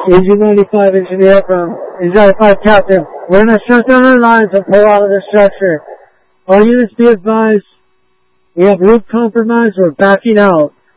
AG-95 engineer from AG-95 captain. We're going to shut down our lines and pull out of the structure. All units be advised, we have roof compromise, we're backing out.